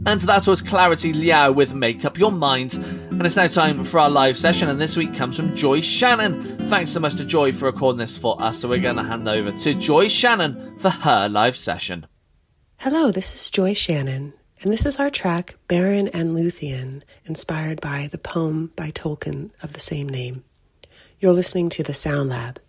And that was Clarity Liao with Make Up Your Mind. And it's now time for our live session, and this week comes from Joy Shannon. Thanks so much to Joy for recording this for us, so we're going to hand over to Joy Shannon for her live session. Hello, this is Joy Shannon, and this is our track, Beren and Luthien, inspired by the poem by Tolkien of the same name. You're listening to The Sound Lab.